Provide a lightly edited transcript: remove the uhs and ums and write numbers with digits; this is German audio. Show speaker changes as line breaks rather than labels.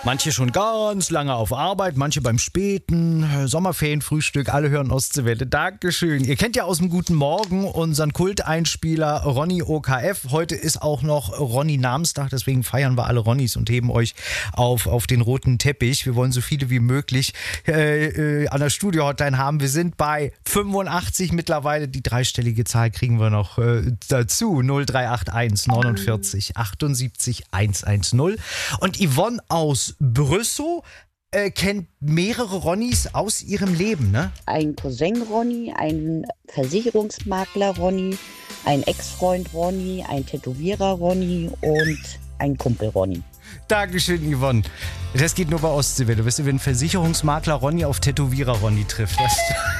Manche schon ganz lange auf Arbeit, manche beim späten Sommerferienfrühstück. Alle hören Ostseewelle. Dankeschön. Ihr kennt ja aus dem Guten Morgen unseren Kulteinspieler Ronny OKF. Heute ist auch noch Ronny Namenstag, deswegen feiern wir alle Ronnys und heben euch auf den roten Teppich. Wir wollen so viele wie möglich an der Studio-Hotline haben. Wir sind bei 85 mittlerweile. Die dreistellige Zahl kriegen wir noch dazu. 0381 49 78 110. Und Yvonne aus Brüssow kennt mehrere Ronnys aus ihrem Leben, ne?
Ein Cousin Ronny, ein Versicherungsmakler Ronny, ein Ex-Freund Ronny, ein Tätowierer Ronny und ein Kumpel Ronny.
Dankeschön, Yvonne. Das geht nur bei Ostseewelle. Weißt du, wenn Versicherungsmakler Ronny auf Tätowierer Ronny trifft.